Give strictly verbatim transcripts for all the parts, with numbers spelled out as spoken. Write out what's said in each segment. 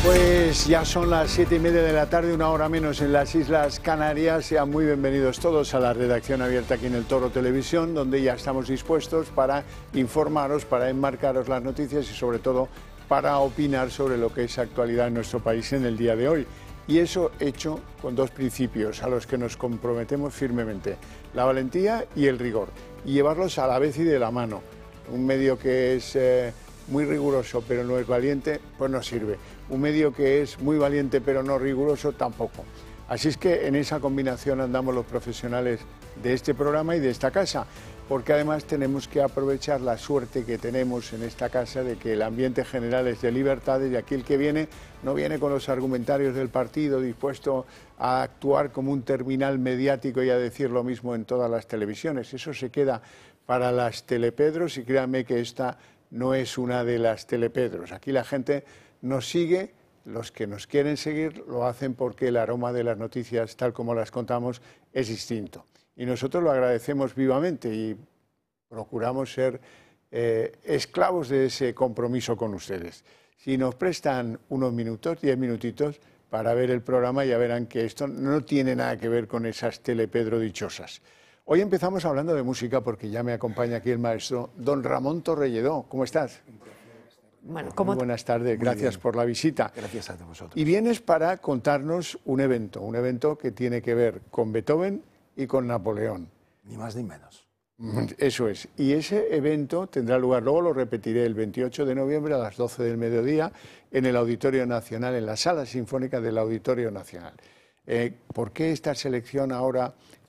Pues ya son las siete y media de la tarde, una hora menos en las Islas Canarias. Sean muy bienvenidos todos a la redacción abierta aquí en el Toro Televisión, donde ya estamos dispuestos para informaros, para enmarcaros las noticias y sobre todo para opinar sobre lo que es actualidad en nuestro país en el día de hoy. Y eso hecho con dos principios a los que nos comprometemos firmemente: la valentía y el rigor, y llevarlos a la vez y de la mano. Un medio que es eh, muy riguroso pero no es valiente, pues no sirve. Un medio que es muy valiente pero no riguroso, tampoco. Así es que en esa combinación andamos los profesionales de este programa y de esta casa, porque además tenemos que aprovechar la suerte que tenemos en esta casa de que el ambiente general es de libertades, y aquí el que viene no viene con los argumentarios del partido dispuesto a actuar como un terminal mediático y a decir lo mismo en todas las televisiones. Eso se queda para las telepedros, y créanme que esta no es una de las telepedros. Aquí la gente nos sigue, los que nos quieren seguir lo hacen porque el aroma de las noticias, tal como las contamos, es distinto. Y nosotros lo agradecemos vivamente y procuramos ser eh, esclavos de ese compromiso con ustedes. Si nos prestan unos minutos, diez minutitos, para ver el programa, ya verán que esto no tiene nada que ver con esas telepedro dichosas. Hoy empezamos hablando de música porque ya me acompaña aquí el maestro don Ramón Torrelledó. ¿Cómo estás? Bueno, ¿cómo? Muy buenas tardes, gracias por la visita. Gracias a vosotros. Y vienes para contarnos un evento, un evento que tiene que ver con Beethoven y con Napoleón. Ni más ni menos. Eso es. Y ese evento tendrá lugar, luego lo repetiré, el veintiocho de noviembre a las doce del mediodía en el Auditorio Nacional, en la Sala Sinfónica del Auditorio Nacional. Eh, ¿Por qué esta selección ahora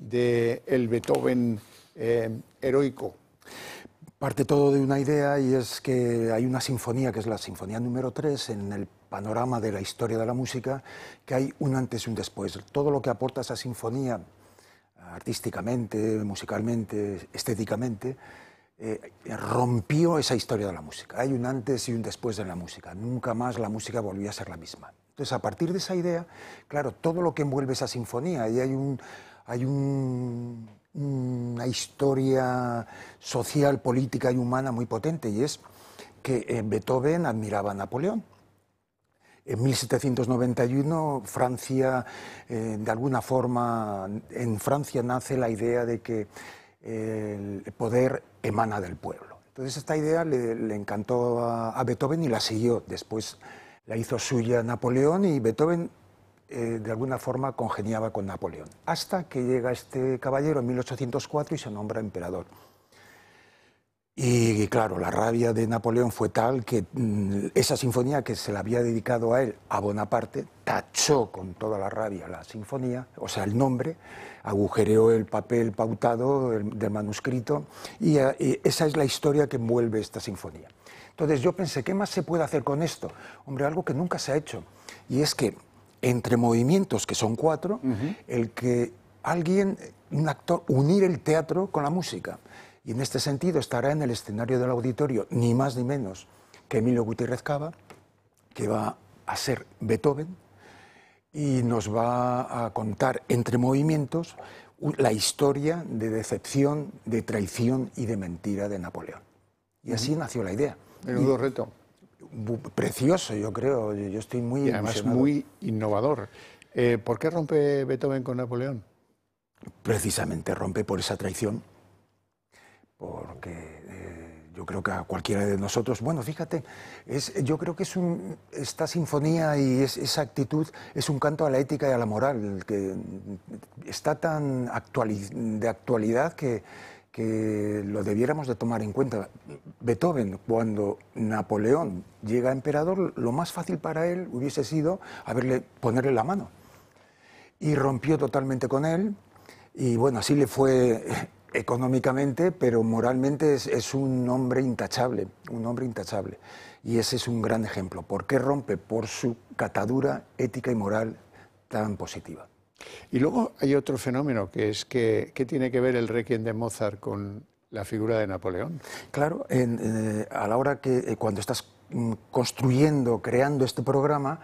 del Beethoven eh, heroico? Parte todo de una idea, y es que hay una sinfonía, que es la sinfonía número tres, en el panorama de la historia de la música, que hay un antes y un después. Todo lo que aporta esa sinfonía, artísticamente, musicalmente, estéticamente, eh, rompió esa historia de la música. Hay un antes y un después de la música. Nunca más la música volvió a ser la misma. Entonces, a partir de esa idea, claro, todo lo que envuelve esa sinfonía, y hay un... Hay un una historia social, política y humana muy potente, y es que eh, Beethoven admiraba a Napoleón. En mil setecientos noventa y uno, Francia, eh, de alguna forma, en Francia nace la idea de que eh, el poder emana del pueblo. Entonces esta idea le, le encantó a, a Beethoven y la siguió. Después la hizo suya Napoleón, y Beethoven Eh, de alguna forma congeniaba con Napoleón, hasta que llega este caballero en mil ochocientos cuatro y se nombra emperador. Y claro, la rabia de Napoleón fue tal que mmm, esa sinfonía que se la había dedicado a él, a Bonaparte, tachó con toda la rabia la sinfonía, o sea, el nombre, agujereó el papel pautado el, del manuscrito, y, uh, y esa es la historia que envuelve esta sinfonía. Entonces yo pensé, ¿qué más se puede hacer con esto? Hombre, algo que nunca se ha hecho, y es que entre movimientos, que son cuatro, uh-huh. el que alguien, un actor, unir el teatro con la música. Y en este sentido estará en el escenario del auditorio ni más ni menos que Emilio Gutiérrez Cava, que va a ser Beethoven, y nos va a contar entre movimientos la historia de decepción, de traición y de mentira de Napoleón. Y así uh-huh. nació la idea. Menudo y, reto. Precioso, yo creo. Yo estoy muy Y además muy innovador. Eh, ¿Por qué rompe Beethoven con Napoleón? Precisamente rompe por esa traición, porque eh, yo creo que a cualquiera de nosotros, bueno, fíjate, es, yo creo que es un, esta sinfonía y es, esa actitud es un canto a la ética y a la moral, que está tan actuali- de actualidad que que lo debiéramos de tomar en cuenta. Beethoven, cuando Napoleón llega a emperador, lo más fácil para él hubiese sido haberle, ponerle la mano. Y rompió totalmente con él, y bueno, así le fue económicamente, pero moralmente es, es un hombre intachable, un hombre intachable. Y ese es un gran ejemplo. ¿Por qué rompe? Por su catadura ética y moral tan positiva. Y luego hay otro fenómeno, que es que ¿qué tiene que ver el Requiem de Mozart con la figura de Napoleón? Claro, en, eh, a la hora que eh, cuando estás mm, construyendo, creando este programa,